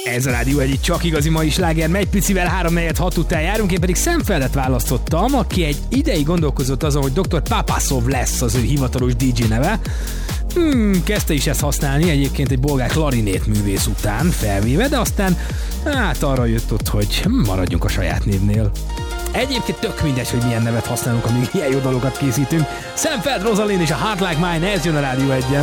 Ez a Rádió Egy csak igazi mai sláger, megy picivel 3-4-6 után járunk, én pedig Szemfeldet választottam, aki egy ideig gondolkozott azon, hogy Dr. Papasov lesz az ő hivatalos DJ neve. Kezdte is ezt használni egyébként egy bolgár klarinét művész után felvéve, de aztán arra jött ott, hogy maradjunk a saját névnél. Egyébként tök mindegy, hogy milyen nevet használunk, amíg ilyen jó dalokat készítünk. Szemfeld, Rosalind és a Heart Like Mine, ez jön a Rádió Egyen.